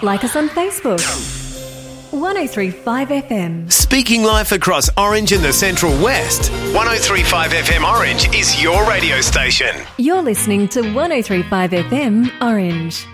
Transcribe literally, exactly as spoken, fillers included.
Like us on Facebook. one oh three point five F M. Speaking life across Orange and the Central West. one oh three point five F M Orange is your radio station. You're listening to one oh three point five F M Orange.